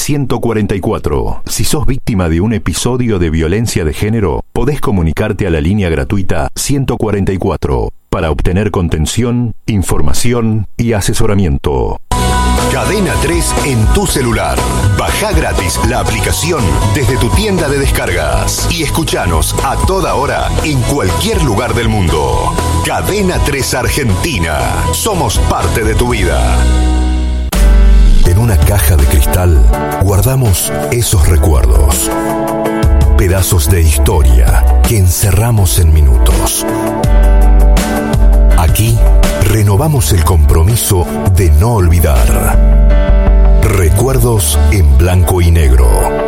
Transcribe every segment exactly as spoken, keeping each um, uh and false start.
ciento cuarenta y cuatro. Si sos víctima de un episodio de violencia de género, podés comunicarte a la línea gratuita ciento cuarenta y cuatro para obtener contención, información y asesoramiento. Cadena tres en tu celular. Bajá gratis la aplicación desde tu tienda de descargas y escuchanos a toda hora en cualquier lugar del mundo. Cadena tres Argentina. Somos parte de tu vida. En una caja de cristal guardamos esos recuerdos. Pedazos de historia que encerramos en minutos. Aquí renovamos el compromiso de no olvidar. Recuerdos en blanco y negro.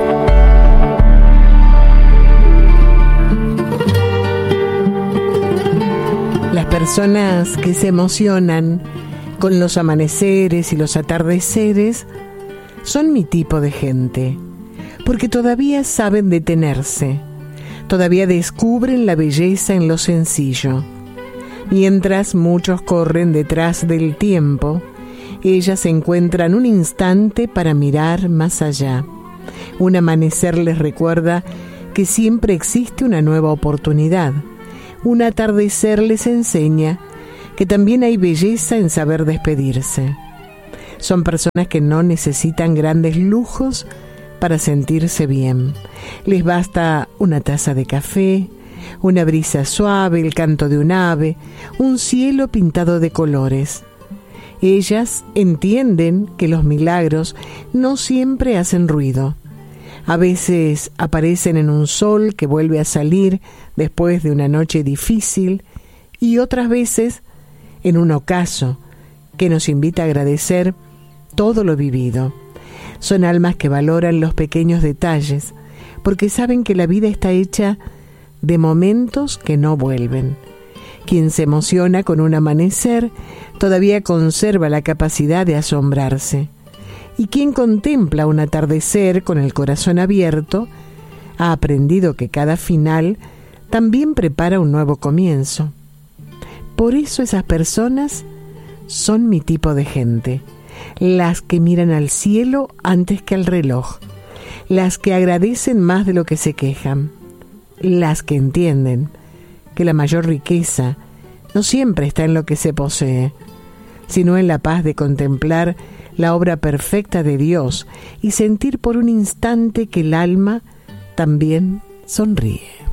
Las personas que se emocionan con los amaneceres y los atardeceres son mi tipo de gente, porque todavía saben detenerse, todavía descubren la belleza en lo sencillo. Mientras muchos corren detrás del tiempo, ellas encuentran un instante para mirar más allá. Un amanecer les recuerda que siempre existe una nueva oportunidad. Un atardecer les enseña que también hay belleza en saber despedirse. Son personas que no necesitan grandes lujos para sentirse bien. Les basta una taza de café, una brisa suave, el canto de un ave, un cielo pintado de colores. Ellas entienden que los milagros no siempre hacen ruido. A veces aparecen en un sol que vuelve a salir después de una noche difícil y otras veces en un ocaso que nos invita a agradecer todo lo vivido. Son almas que valoran los pequeños detalles porque saben que la vida está hecha de momentos que no vuelven. Quien se emociona con un amanecer todavía conserva la capacidad de asombrarse. Y quien contempla un atardecer con el corazón abierto ha aprendido que cada final también prepara un nuevo comienzo. Por eso esas personas son mi tipo de gente, las que miran al cielo antes que al reloj, las que agradecen más de lo que se quejan, las que entienden que la mayor riqueza no siempre está en lo que se posee, sino en la paz de contemplar la obra perfecta de Dios y sentir por un instante que el alma también sonríe.